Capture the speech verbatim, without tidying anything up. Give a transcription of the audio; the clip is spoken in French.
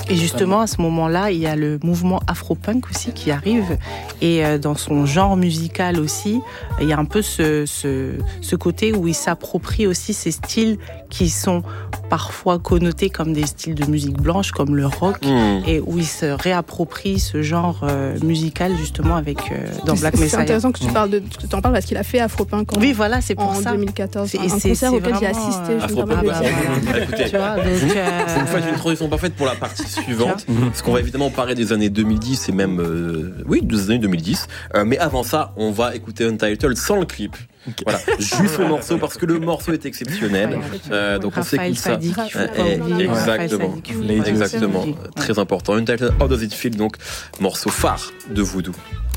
Et justement, à ce moment-là, il y a le mouvement afro-punk aussi qui arrive. Et euh, dans son genre musical aussi, il y a un peu ce, ce, ce côté où il s'approprie aussi ces styles qui sont parfois connotés comme des styles de musique blanche, comme le rock, mmh. et où il se réapproprie ce genre euh, musical justement avec euh, dans Black Messiah. C'est intéressant que tu parles de, que tu en parles parce qu'il a fait Afropunk en, oui, voilà, c'est pour en ça. deux mille quatorze. C'est, un c'est, concert c'est auquel j'ai assisté. Afropunk. Je Bah, bah, écoutez, tu vois, donc, euh... vous me faites une transition parfaite pour la partie suivante, parce qu'on va évidemment parler des années deux mille dix et même euh, oui, des années deux mille dix. Euh, mais avant ça, on va écouter Untitled sans le clip. Okay. Voilà, juste le morceau parce que le morceau est exceptionnel. Euh, donc on s'écoute ça. Euh, exactement, exactement, très important. Untitled, How Does It Feel, donc morceau phare de Voodoo.